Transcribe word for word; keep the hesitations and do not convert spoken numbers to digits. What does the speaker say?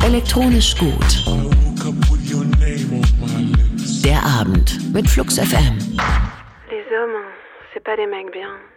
Elektronisch gut. Der Abend mit Flux F M. Les hommes, c'est pas des mecs bien.